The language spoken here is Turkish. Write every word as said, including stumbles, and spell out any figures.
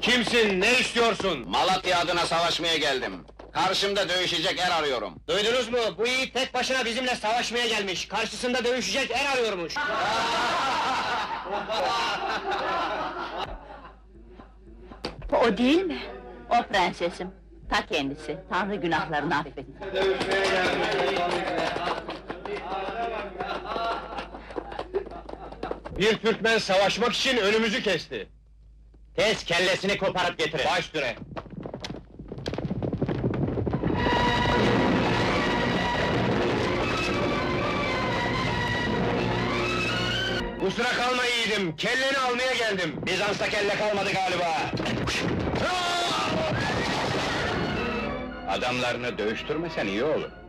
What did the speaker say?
Kimsin, ne istiyorsun? Malatya adına savaşmaya geldim. Karşımda dövüşecek er arıyorum. Duydunuz mu? Bu yiğit tek başına bizimle savaşmaya gelmiş. Karşısında dövüşecek er arıyormuş. O değil mi? O prensesim. Ta kendisi. Tanrı günahlarını affetsin. Bir Türkmen savaşmak için önümüzü kesti. Tez kellesini koparıp getirin. Baş üstüne. Kusura kalma yiğidim, kelleni almaya geldim. Bizans'ta kelle kalmadı galiba. Adamlarını dövüştürmesen iyi olur.